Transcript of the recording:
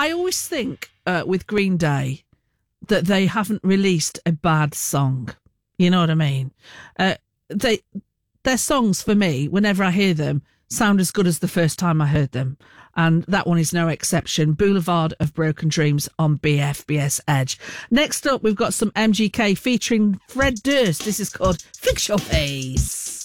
I always think with Green Day that they haven't released a bad song. You know what I mean? Their songs, for me, whenever I hear them, sound as good as the first time I heard them. And that one is no exception. Boulevard of Broken Dreams on BFBS Edge. Next up, we've got some MGK featuring Fred Durst. This is called Fix Your Face.